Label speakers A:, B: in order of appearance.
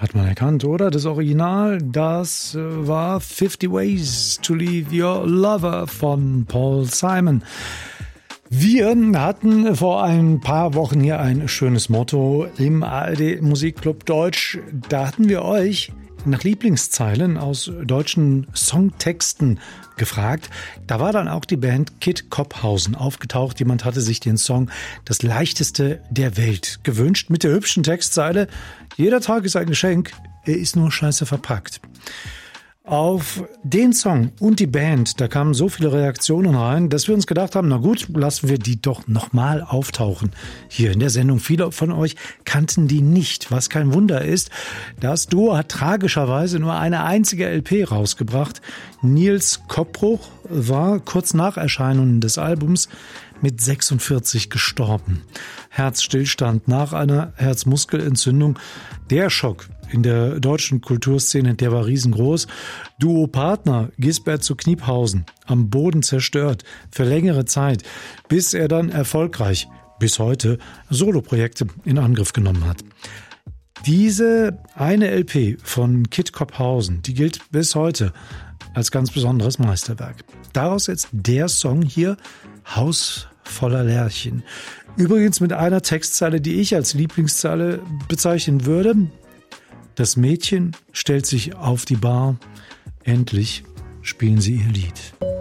A: Hat man erkannt, oder? Das Original, das war 50 Ways to Leave Your Lover von Paul Simon. Wir hatten vor ein paar Wochen hier ein schönes Motto im ARD Musikclub Deutsch. Da hatten wir euch nach Lieblingszeilen aus deutschen Songtexten gefragt. Da war dann auch die Band Kid Kopphausen aufgetaucht. Jemand hatte sich den Song Das leichteste der Welt gewünscht mit der hübschen Textzeile: Jeder Tag ist ein Geschenk, er ist nur scheiße verpackt. Auf den Song und die Band, da kamen so viele Reaktionen rein, dass wir uns gedacht haben, na gut, lassen wir die doch nochmal auftauchen hier in der Sendung. Viele von euch kannten die nicht, was kein Wunder ist. Das Duo hat tragischerweise nur eine einzige LP rausgebracht. Nils Koppbruch war kurz nach Erscheinen des Albums mit 46 gestorben. Herzstillstand nach einer Herzmuskelentzündung. Der Schock in der deutschen Kulturszene, der war riesengroß. Duopartner Gisbert zu Kniephausen am Boden zerstört für längere Zeit, bis er dann erfolgreich bis heute Soloprojekte in Angriff genommen hat. Diese eine LP von Kid Kopphausen, die gilt bis heute als ganz besonderes Meisterwerk. Daraus jetzt der Song hier, Haus voller Lerchen. Übrigens mit einer Textzeile, die ich als Lieblingszeile bezeichnen würde. Das Mädchen stellt sich auf die Bar. Endlich spielen sie ihr Lied.